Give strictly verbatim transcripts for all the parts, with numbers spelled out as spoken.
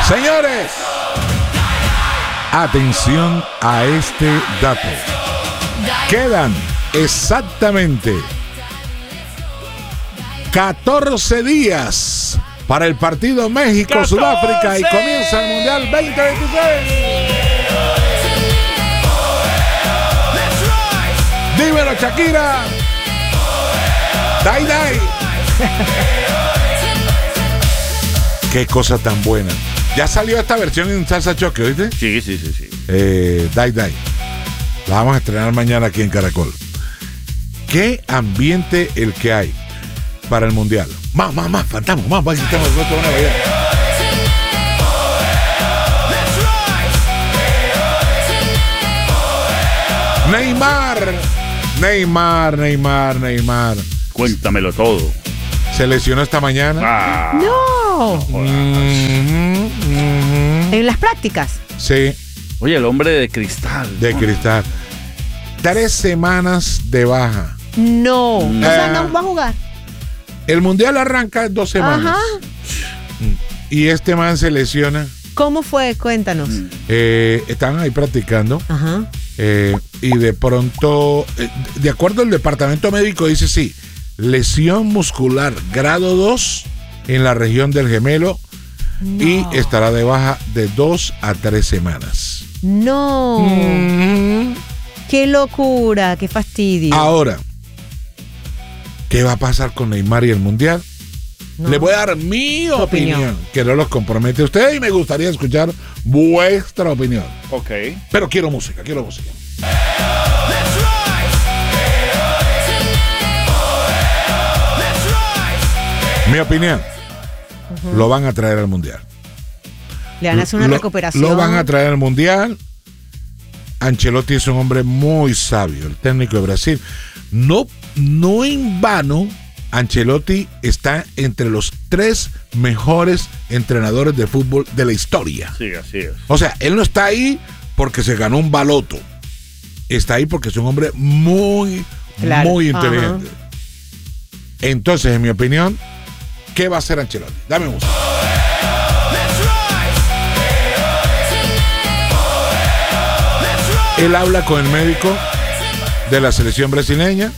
Señores, atención a este dato. Quedan exactamente catorce días para el partido México-Sudáfrica y comienza el Mundial veinte veintiséis. Dímelo, Shakira. Dai, dai. Qué cosa tan buena. Ya salió esta versión en salsa choque, ¿oíste? Sí, sí, sí, sí. Eh, Dai, dai. La vamos a estrenar mañana aquí en Caracol. Qué ambiente el que hay para el Mundial. Más, más, más, fantasma, más, más, estamos en una bahía. Neymar, Neymar, Neymar, Neymar. Cuéntamelo todo. Se lesionó esta mañana. Ah, No. Mm-hmm, mm-hmm. En las prácticas. Sí, Oye, el hombre de cristal. de cristal. Tres semanas de baja. No. O sea, Eh. no va a jugar. El Mundial arranca en dos semanas. Ajá. Y este man se lesiona. ¿Cómo fue? Cuéntanos. Eh, estaban ahí practicando. Ajá. Eh, y de pronto, eh, de acuerdo al departamento médico, dice sí, lesión muscular grado dos en la región del gemelo No. y estará de baja de dos a tres semanas. No. Mm. Qué locura, qué fastidio. Ahora, ¿qué va a pasar con Neymar y el Mundial? No. Le voy a dar mi opinión, opinión. que no los compromete a ustedes y me gustaría escuchar vuestra opinión. Ok. Pero quiero música, quiero música. Mi opinión, lo van a traer al Mundial. Le van a hacer una Lo- recuperación. Lo van a traer al Mundial. Ancelotti es un hombre muy sabio, el técnico de Brasil. No, no en vano, Ancelotti está entre los tres mejores entrenadores de fútbol de la historia. Sí, así es. O sea, él no está ahí porque se ganó un baloto. Está ahí porque es un hombre muy, Claro. muy Ajá. inteligente. Entonces, en mi opinión, ¿qué va a hacer Ancelotti? Dame música. Él habla con el médico de la selección brasileña.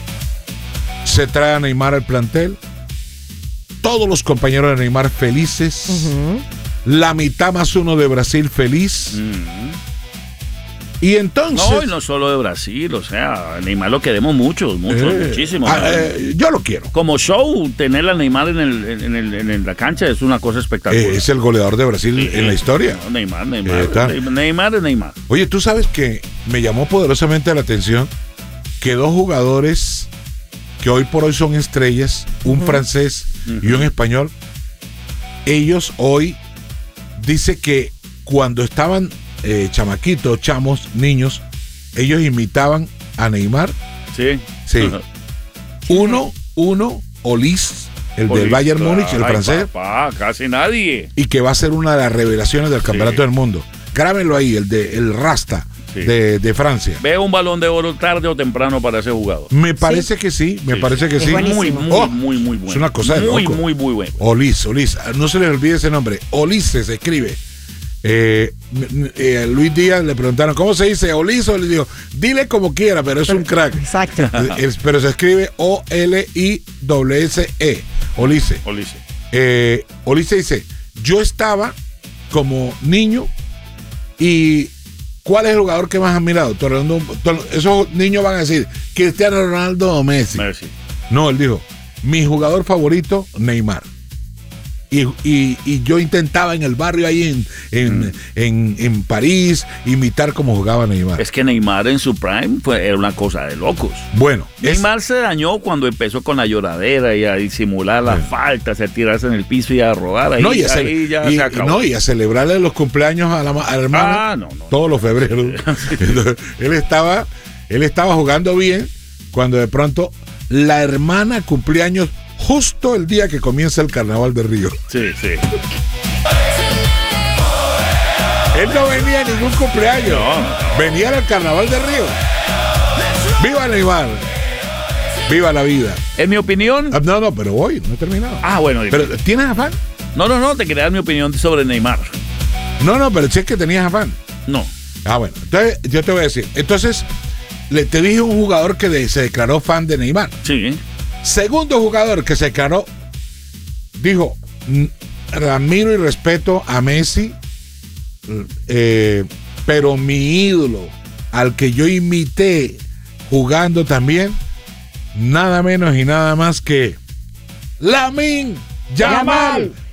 Se trae a Neymar al plantel. Todos los compañeros de Neymar felices. Ujú. La mitad más uno de Brasil feliz. Mm. Y entonces. No, y no solo de Brasil, o sea, a Neymar lo queremos mucho, mucho, eh, muchísimo. ah, ¿no? eh, yo lo quiero. Como show, tener a Neymar en, el, en, el, en la cancha es una cosa espectacular. Eh, es el goleador de Brasil Sí, en la historia. no, Neymar, Neymar, Eh, está. Neymar es Neymar. Oye, tú sabes que me llamó poderosamente la atención que dos jugadores que hoy por hoy son estrellas, un francés y un español, ellos hoy dice que cuando estaban eh, chamaquitos, chamos, niños, ellos imitaban a Neymar. Sí. Sí. Ajá. Uno, uno, Olise, el del Oye, Bayern Múnich, el ay, francés, papá, casi nadie. y que va a ser una de las revelaciones del campeonato Sí. del mundo. Grábenlo ahí, el de el Rasta Sí. de, de Francia. Veo un balón de oro tarde o temprano para ese jugador. Me parece que sí, me Sí, parece que Es sí. buenísimo. Muy, muy, Oh, muy, muy bueno. es una cosa de Muy, loco. muy, muy bueno. Olise, Olise, no se les olvide ese nombre. Olise se escribe. Eh, eh, Luis Díaz le preguntaron ¿cómo se dice Olise? Le digo, dile como quiera, pero es un crack. Exacto. Eh, pero se escribe O L I S E, Olise. Olise. Eh, Olise dice, yo estaba como niño y ¿cuál es el jugador que más has mirado? Todo el mundo- todo- esos niños van a decir Cristiano Ronaldo o Messi. Messi. No, él dijo, mi jugador favorito, Neymar. Y, y, y yo intentaba en el barrio ahí en, en, Mm. en, en París imitar cómo jugaba Neymar. Es que Neymar en su prime fue, era una cosa de locos. Bueno, es- Neymar se dañó cuando empezó con la lloradera y a disimular las Sí. faltas, a tirarse en el piso y a rodar. Ahí, no, y a, cele- ahí ya y- se acabó. no, y a celebrarle los cumpleaños a la, ma- a la hermana Ah, no, no. todos los febreros. Entonces, él estaba, él estaba jugando bien cuando de pronto la hermana cumplía años justo el día que comienza el Carnaval de Río. Sí, sí. Él no venía a ningún cumpleaños. No, no. Venía al Carnaval de Río. ¡Viva Neymar! ¡Viva la vida! En mi opinión. Ah, no, no, pero voy, no he terminado. Ah, bueno. Pero, ¿tienes afán? No, no, no, te quería dar mi opinión sobre Neymar. No, no, pero si es que tenías afán. No. Ah, bueno. Entonces, yo te voy a decir. Entonces, le, te dije un jugador que de, se declaró fan de Neymar. Sí. Segundo jugador que se declaró, dijo, admiro y respeto a Messi, eh, pero mi ídolo, al que yo imité jugando también, nada menos y nada más que Lamine Yamal.